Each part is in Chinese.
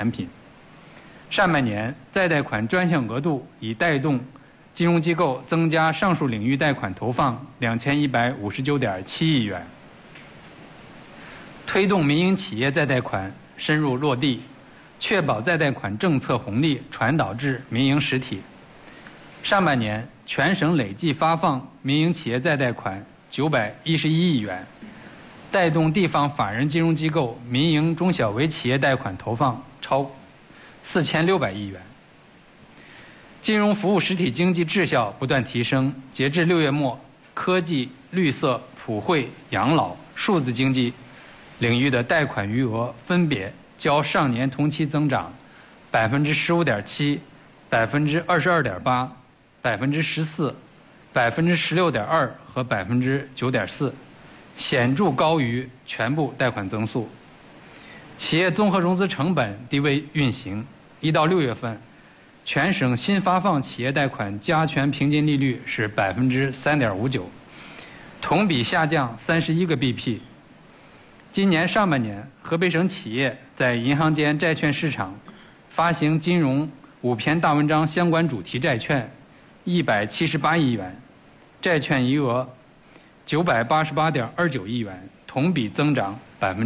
产品。上半年再贷款专项额度已带动金融机构增加上述领域贷款投放2159.7亿元，推动民营企业再贷款深入落地，确保再贷款政策红利传导至民营实体。上半年全省累计发放民营企业再贷款911亿元，带动地方法人金融机构民营中小微企业贷款投放超4600亿元。金融服务实体经济质效不断提升，截至6月末，科技、绿色、普惠、养老、数字经济领域的贷款余额分别较上年同期增长15.7%、22.8%、14%、16.2%和9.4%，显著高于全部贷款增速。企业综合融资成本低位运行，1到6月份，全省新发放企业贷款加权平均利率是3.59%，同比下降31个 BP。今年上半年，河北省企业在银行间债券市场发行金融5篇大文章相关主题债券178亿元，债券余额988.29亿元，同比增长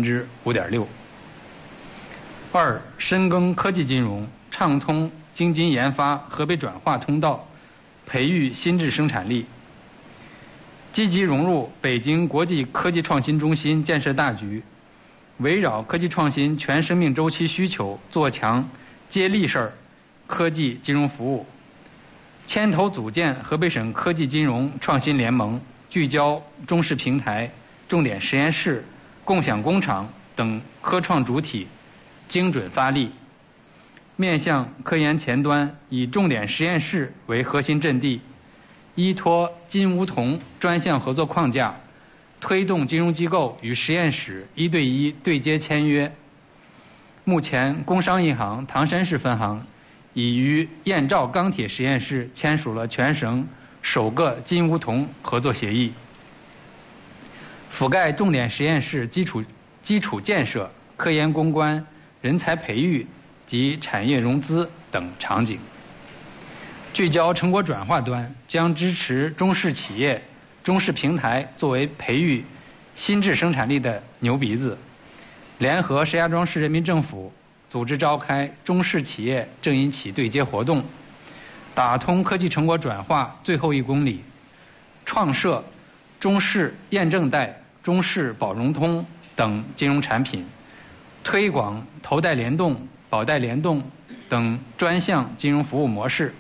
5.6%。2、深耕科技金融，畅通京津研发河北转化通道，培育新质生产力，积极融入北京国际科技创新中心建设大局，围绕科技创新全生命周期需求，做强接力事儿科技金融服务，牵头组建河北省科技金融创新联盟，聚焦中试平台、重点实验室、共享工厂等科创主体，精准发力，面向科研前端，以重点实验室为核心阵地，依托金梧桐专项合作框架，推动金融机构与实验室1对1对接签约。目前，工商银行唐山市分行已与燕赵钢铁实验室签署了全省首个金梧桐合作协议，覆盖重点实验室基础建设、科研攻关、人才培育及产业融资等场景。聚焦成果转化端，将支持中试企业、中试平台作为培育新质生产力的牛鼻子，联合石家庄市人民政府组织召开中试企业政银企对接活动，打通科技成果转化最后1公里，创设中试验证贷、中试保融通等金融产品，推广投贷联动、保贷联动等专项金融服务模式。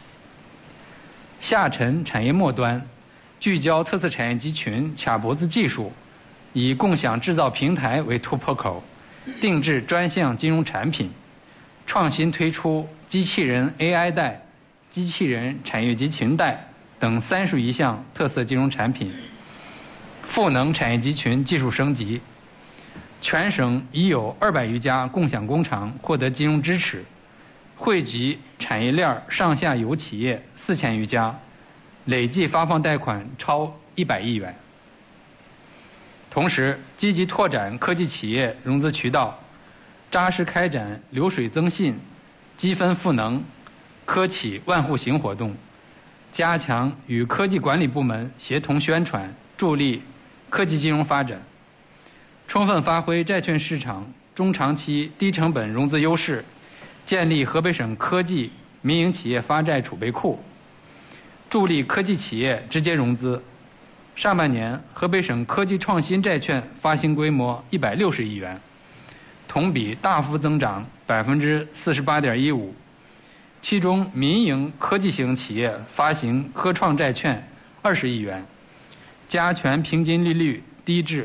下沉产业末端，聚焦特色产业集群卡脖子技术，以共享制造平台为突破口，定制专项金融产品，创新推出机器人 AI 贷、机器人产业集群贷等31项特色金融产品，赋能产业集群技术升级。全省已有200余家共享工厂获得金融支持，惠及产业链上下游企业4000余家，累计发放贷款超100亿元。同时，积极拓展科技企业融资渠道，扎实开展流水增信、积分赋能、科企万户行活动，加强与科技管理部门协同宣传，助力科技金融发展，充分发挥债券市场中长期低成本融资优势，建立河北省科技民营企业发债储备库，助力科技企业直接融资。上半年，河北省科技创新债券发行规模160亿元，同比大幅增长48.15%，其中民营科技型企业发行科创债券20亿元，加权平均利率低至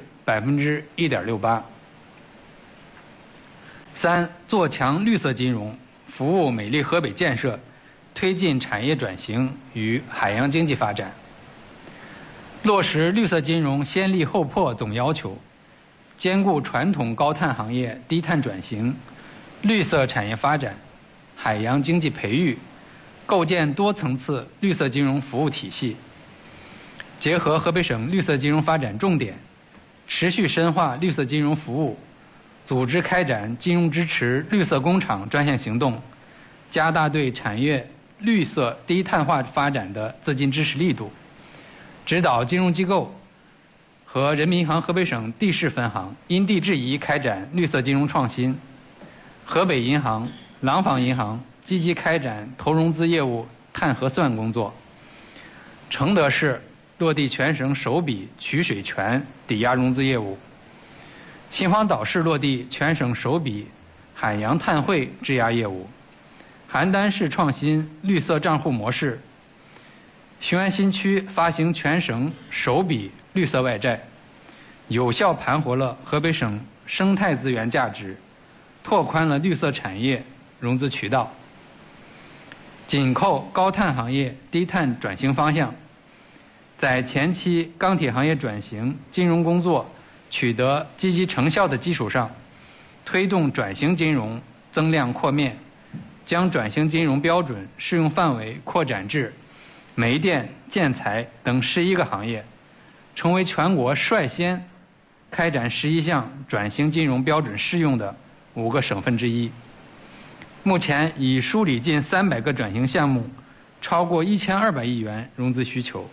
1.68%。3、做强绿色金融，服务美丽河北建设，推进产业转型与海洋经济发展。落实绿色金融先立后破总要求，兼顾传统高碳行业低碳转型、绿色产业发展、海洋经济培育，构建多层次绿色金融服务体系。结合河北省绿色金融发展重点，持续深化绿色金融服务， 组织开展金融支持绿色工厂专项行动，加大对产业绿色低碳化发展的资金支持力度，指导金融机构和人民银行河北省地市分行因地制宜开展绿色金融创新。河北银行、廊坊银行积极开展投融资业务碳核算工作。承德市落地全省首笔取水权抵押融资业务。秦皇岛市落地全省首笔海洋碳汇质押业务。邯郸市创新绿色账户模式。雄安新区发行全省首笔绿色外债，有效盘活了河北省生态资源价值，拓宽了绿色产业融资渠道。紧扣高碳行业低碳转型方向，在前期钢铁行业转型金融工作取得积极成效的基础上，推动转型金融增量扩面，将转型金融标准适用范围扩展至煤电、建材等11个行业，成为全国率先开展11项转型金融标准适用的5个省份之一。目前已梳理近300个转型项目，超过1200亿元融资需求。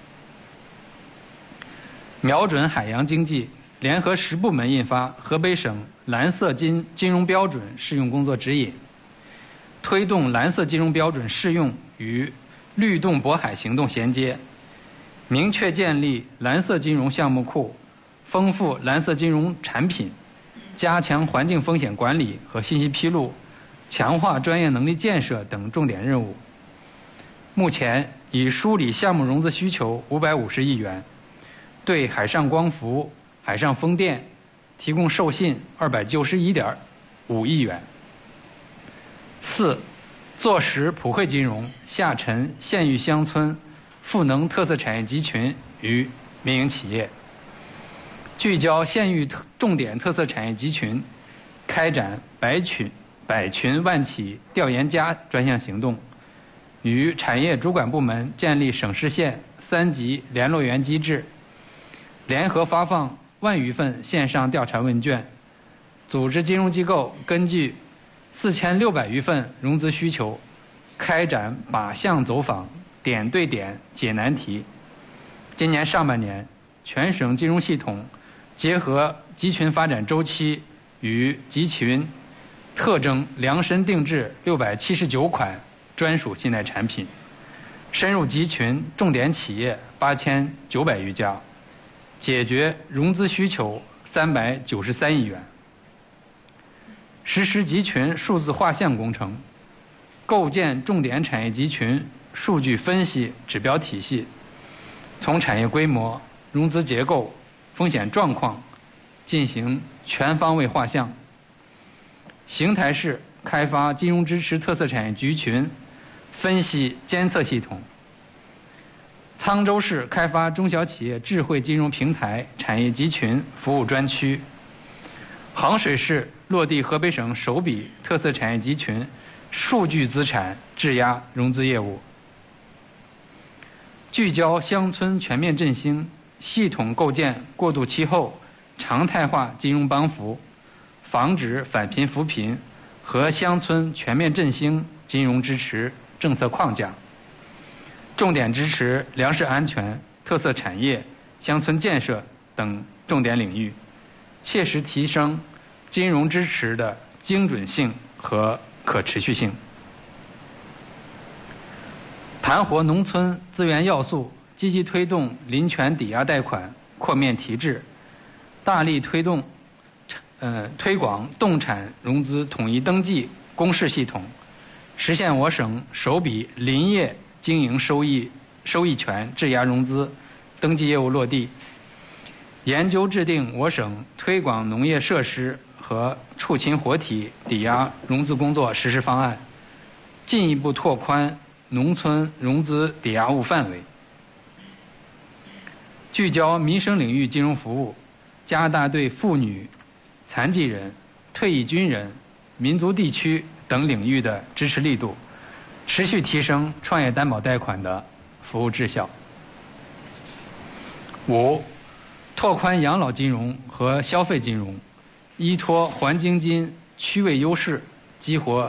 瞄准海洋经济，联合10部门印发河北省蓝色金融标准适用工作指引，推动蓝色金融标准适用与绿洞渤海行动衔接，明确建立蓝色金融项目库，丰富蓝色金融产品，加强环境风险管理和信息披露，强化专业能力建设等重点任务。目前已梳理项目融资需求550亿元，对海上光伏、海上风电提供授信291.5亿元。4. 坐实普惠金融下沉县域乡村赋能特色产业集群与民营企业，聚焦县域重点特色产业集群，开展百群万企调研加专项行动，与产业主管部门建立省市县3级联络员机制，联合发放10000余份线上调查问卷，组织金融机构根据4600余份融资需求，开展靶向走访、点对点解难题。今年上半年，全省金融系统结合集群发展周期与集群特征量身定制679款专属信贷产品，深入集群重点企业8900余家，解决融资需求393亿元。实施集群数字画像工程，构建重点产业集群数据分析指标体系，从产业规模、融资结构、风险状况进行全方位画像。邢台市开发金融支持特色产业集群分析监测系统。沧州市开发中小企业智慧金融平台产业集群服务专区。衡水市落地河北省首笔特色产业集群数据资产质押融资业务。聚焦乡村全面振兴，系统构建过渡期后常态化金融帮扶，防止返贫扶贫和乡村全面振兴金融支持政策框架，重点支持粮食安全、特色产业、乡村建设等重点领域，切实提升金融支持的精准性和可持续性。盘活农村资源要素，积极推动林权抵押贷款扩面提质，大力推广动产融资统一登记公示系统，实现我省首笔林业经营收益权质押融资登记业务落地。研究制定我省推广农业设施和畜禽活体抵押融资工作实施方案，进一步拓宽农村融资抵押物范围。聚焦民生领域金融服务，加大对妇女、残疾人、退役军人、民族地区等领域的支持力度，持续提升创业担保贷款的服务质效。5. 拓宽养老金融和消费金融， 依托环京津区位优势，激活